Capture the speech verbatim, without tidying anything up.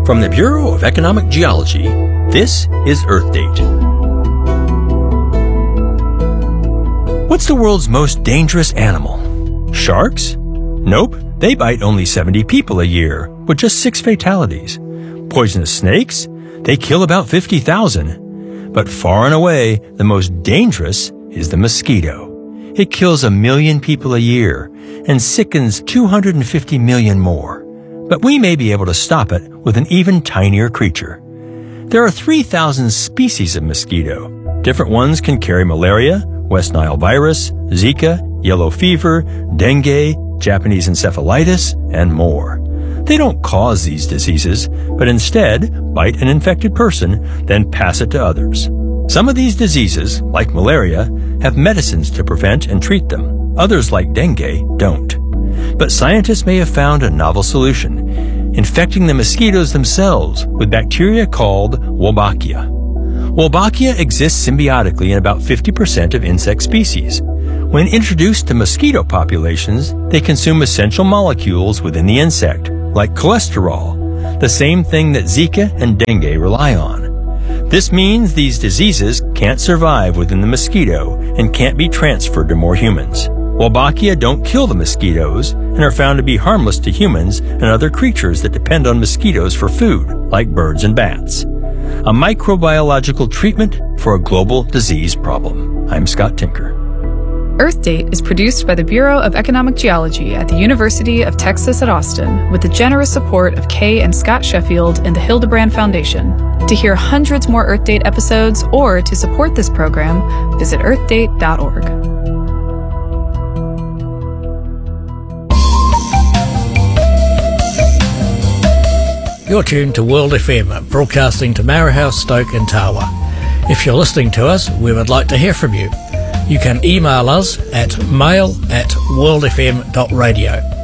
From the Bureau of Economic Geology, this is Earth Date. What's the world's most dangerous animal? Sharks? Nope, they bite only seventy people a year, with just six fatalities. Poisonous snakes? They kill about fifty thousand. But far and away, the most dangerous is the mosquito. It kills a million people a year and sickens two hundred fifty million more. But we may be able to stop it with an even tinier creature. There are three thousand species of mosquito. Different ones can carry malaria, West Nile virus, Zika, yellow fever, dengue, Japanese encephalitis, and more. They don't cause these diseases, but instead bite an infected person, then pass it to others. Some of these diseases, like malaria, have medicines to prevent and treat them. Others, like dengue, don't. But scientists may have found a novel solution, infecting the mosquitoes themselves with bacteria called Wolbachia. Wolbachia exists symbiotically in about fifty percent of insect species. When introduced to mosquito populations, they consume essential molecules within the insect, like cholesterol, the same thing that Zika and dengue rely on. This means these diseases can't survive within the mosquito and can't be transferred to more humans. Wolbachia don't kill the mosquitoes and are found to be harmless to humans and other creatures that depend on mosquitoes for food, like birds and bats. A microbiological treatment for a global disease problem. I'm Scott Tinker. Earth Date is produced by the Bureau of Economic Geology at the University of Texas at Austin with the generous support of Kay and Scott Sheffield and the Hildebrand Foundation. To hear hundreds more Earth Date episodes or to support this program, visit earth date dot org. You're tuned to World F M, broadcasting to Marahau, Stoke and Tawa. If you're listening to us, we would like to hear from you. You can email us at mail at world f m dot radio.